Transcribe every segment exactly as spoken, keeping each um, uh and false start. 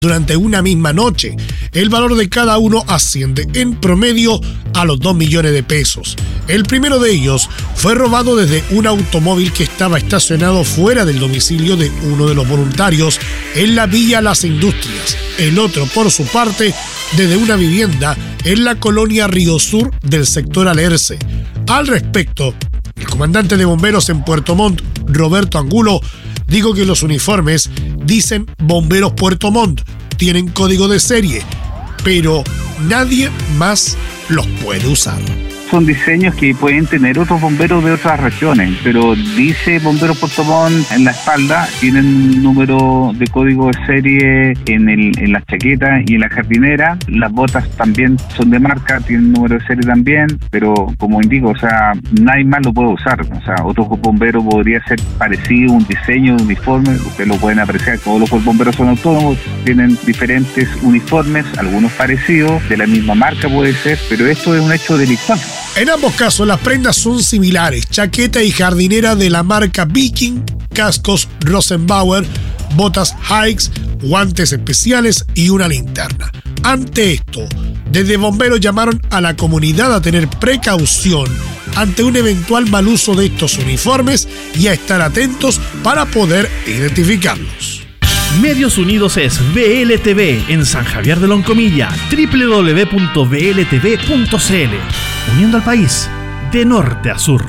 durante una misma noche. El valor de cada uno asciende en promedio a los dos millones de pesos. El primero de ellos fue robado desde un automóvil que estaba estacionado fuera del domicilio de uno de los voluntarios en la Villa Las Industrias. El otro, por su parte, desde una vivienda en la colonia Río Sur del sector Alerce. Al respecto, el comandante de bomberos en Puerto Montt, Roberto Angulo, dijo que los uniformes dicen Bomberos Puerto Montt, tienen código de serie, pero nadie más los puede usar. Son diseños que pueden tener otros bomberos de otras regiones, pero dice Bomberos Puerto Montt en la espalda, tienen número de código de serie en, el, en las chaquetas y en la jardinera. Las botas también son de marca, tienen número de serie también, pero como indico, o sea, nadie más lo puede usar. O sea, otro bombero podría ser parecido, un diseño de uniforme, ustedes lo pueden apreciar, todos los bomberos son autónomos, tienen diferentes uniformes, algunos parecidos, de la misma marca puede ser, pero esto es un hecho delictual. En ambos casos, las prendas son similares: chaqueta y jardinera de la marca Viking, cascos Rosenbauer, botas Hikes, guantes especiales y una linterna. Ante esto, desde bomberos llamaron a la comunidad a tener precaución ante un eventual mal uso de estos uniformes y a estar atentos para poder identificarlos. Medios Unidos es V L T V en San Javier de Loncomilla, doble u doble u doble u punto v l t v punto c l, uniendo al país de norte a sur.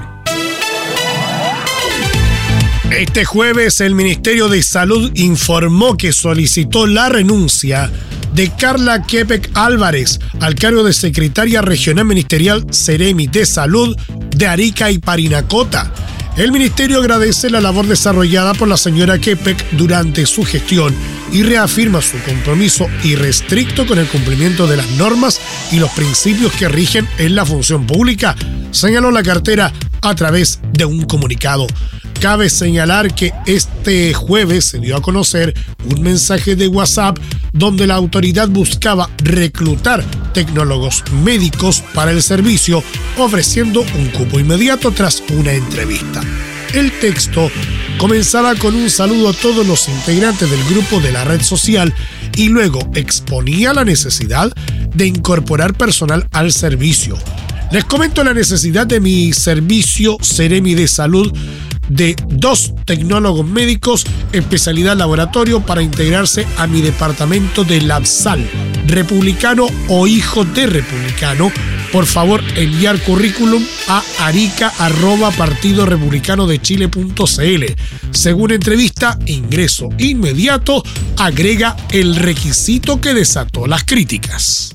Este jueves el Ministerio de Salud informó que solicitó la renuncia de Carla Quepec Álvarez al cargo de secretaria regional ministerial Seremi de Salud de Arica y Parinacota. El ministerio agradece la labor desarrollada por la señora Quepec durante su gestión y reafirma su compromiso irrestricto con el cumplimiento de las normas y los principios que rigen en la función pública, señaló la cartera a través de un comunicado. Cabe señalar que este jueves se dio a conocer un mensaje de WhatsApp donde la autoridad buscaba reclutar tecnólogos médicos para el servicio, ofreciendo un cupo inmediato tras una entrevista. El texto comenzaba con un saludo a todos los integrantes del grupo de la red social y luego exponía la necesidad de incorporar personal al servicio. Les comento la necesidad de mi servicio Seremi de Salud de dos tecnólogos médicos, especialidad laboratorio, para integrarse a mi departamento de LabSal, republicano o hijo de republicano. Por favor, enviar currículum a arica arroba partido republicano de chile punto c l. Según entrevista, ingreso inmediato, agrega el requisito que desató las críticas.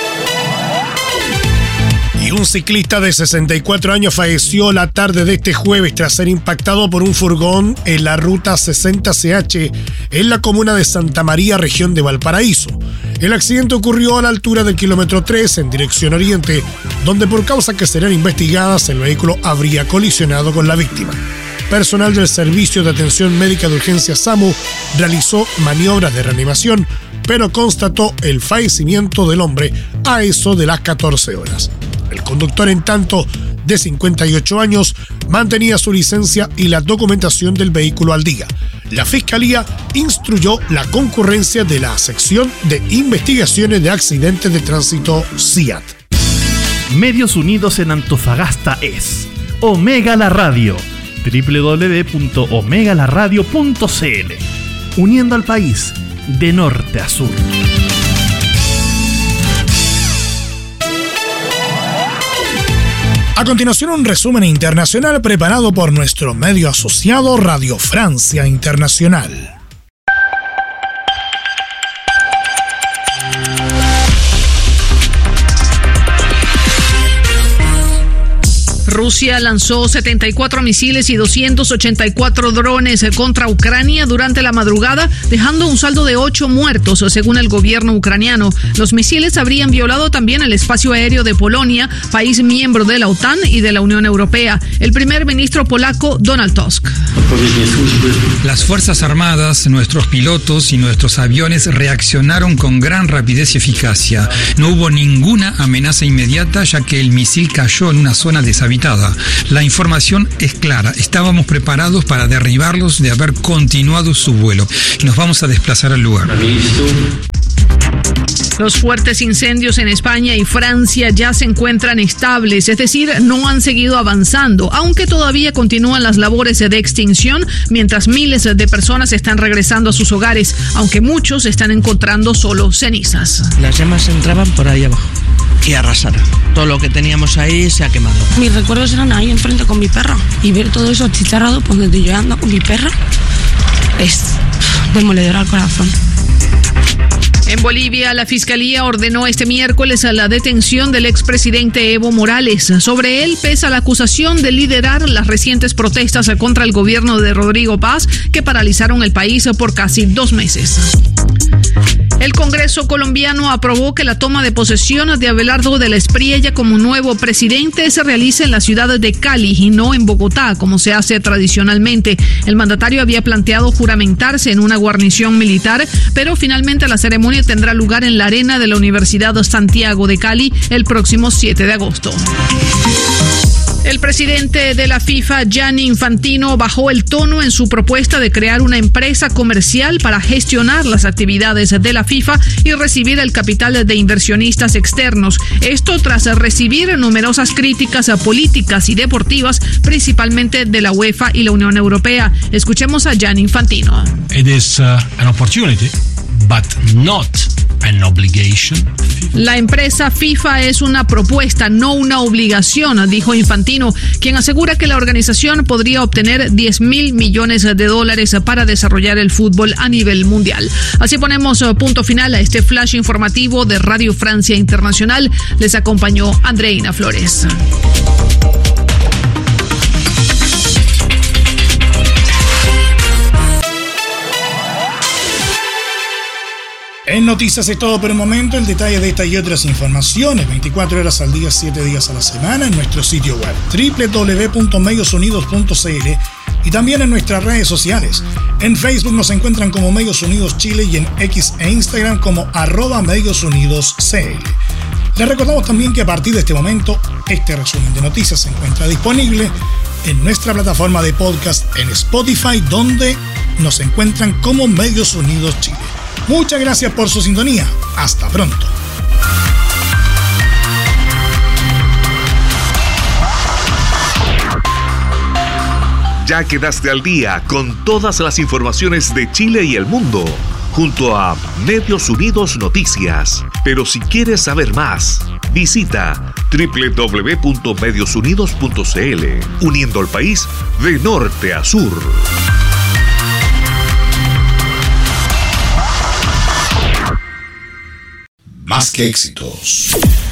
Y un ciclista de sesenta y cuatro años falleció la tarde de este jueves tras ser impactado por un furgón en la ruta sesenta C H en la comuna de Santa María, región de Valparaíso. El accidente ocurrió a la altura del kilómetro tres en dirección oriente, donde por causas que serán investigadas el vehículo habría colisionado con la víctima. Personal del Servicio de Atención Médica de Urgencia SAMU realizó maniobras de reanimación, pero constató el fallecimiento del hombre a eso de las catorce horas. El conductor, en tanto, de cincuenta y ocho años, mantenía su licencia y la documentación del vehículo al día. La Fiscalía instruyó la concurrencia de la sección de investigaciones de accidentes de tránsito C I A T. Medios Unidos en Antofagasta es Omega La Radio, doble u doble u doble u punto omega la radio punto c l, uniendo al país de norte a sur. A continuación, un resumen internacional preparado por nuestro medio asociado Radio Francia Internacional. Rusia lanzó setenta y cuatro misiles y doscientos ochenta y cuatro drones contra Ucrania durante la madrugada, dejando un saldo de ocho muertos, según el gobierno ucraniano. Los misiles habrían violado también el espacio aéreo de Polonia, país miembro de la OTAN y de la Unión Europea. El primer ministro polaco, Donald Tusk. Las Fuerzas Armadas, nuestros pilotos y nuestros aviones reaccionaron con gran rapidez y eficacia. No hubo ninguna amenaza inmediata, ya que el misil cayó en una zona deshabitada precipitada. La información es clara. Estábamos preparados para derribarlos de haber continuado su vuelo. Y nos vamos a desplazar al lugar. Los fuertes incendios en España y Francia ya se encuentran estables, es decir, no han seguido avanzando, aunque todavía continúan las labores de extinción, mientras miles de personas están regresando a sus hogares, aunque muchos están encontrando solo cenizas. Las llamas entraban por ahí abajo y arrasaron. Todo lo que teníamos ahí se ha quemado. Mis recuerdos eran ahí enfrente con mi perra, y ver todo eso achicharrado por donde yo ando con mi perra es demoledor al corazón. En Bolivia, la Fiscalía ordenó este miércoles a la detención del expresidente Evo Morales. Sobre él pesa la acusación de liderar las recientes protestas contra el gobierno de Rodrigo Paz, que paralizaron el país por casi dos meses. El Congreso colombiano aprobó que la toma de posesión de Abelardo de la Espriella como nuevo presidente se realice en la ciudad de Cali y no en Bogotá, como se hace tradicionalmente. El mandatario había planteado juramentarse en una guarnición militar, pero finalmente la ceremonia tendrá lugar en la arena de la Universidad Santiago de Cali el próximo siete de agosto. El presidente de la FIFA, Gianni Infantino, bajó el tono en su propuesta de crear una empresa comercial para gestionar las actividades de la FIFA y recibir el capital de inversionistas externos. Esto tras recibir numerosas críticas políticas y deportivas, principalmente de la UEFA y la Unión Europea. Escuchemos a Gianni Infantino. It is uh, an opportunity, but not an obligation. La empresa FIFA es una propuesta, no una obligación, dijo Infantino, quien asegura que la organización podría obtener diez mil millones de dólares para desarrollar el fútbol a nivel mundial. Así ponemos punto final a este flash informativo de Radio Francia Internacional. Les acompañó Andreina Flores. En Noticias es todo por el momento. El detalle de esta y otras informaciones veinticuatro horas al día, siete días a la semana en nuestro sitio web doble u doble u doble u punto medios unidos punto c l y también en nuestras redes sociales. En Facebook nos encuentran como Medios Unidos Chile y en X e Instagram como arroba Medios Unidos C L. Les recordamos también que a partir de este momento este resumen de noticias se encuentra disponible en nuestra plataforma de podcast en Spotify, donde nos encuentran como Medios Unidos Chile. Muchas gracias por su sintonía. Hasta pronto. Ya quedaste al día con todas las informaciones de Chile y el mundo, junto a Medios Unidos Noticias. Pero si quieres saber más, visita doble u doble u doble u punto medios unidos punto c l, uniendo al país de norte a sur. Más que éxitos.